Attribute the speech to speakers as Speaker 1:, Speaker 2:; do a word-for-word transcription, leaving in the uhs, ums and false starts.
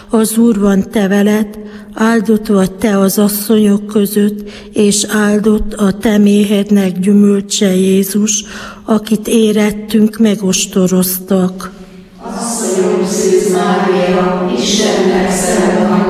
Speaker 1: Az Úr van te veled, áldott vagy te az asszonyok között, és áldott a te méhednek gyümölcse Jézus, akit érettünk megostoroztak.
Speaker 2: Asszonyom, Szűz Mária, Istennek szent